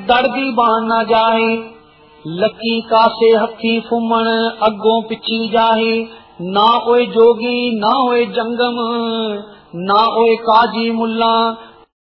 दड़दी बाण न जाए। लकी कासे हथी फुमण अगों पिछी जाहे। ना ओए जोगी ना ओए जंगम, ना ओए काजी मुल्ला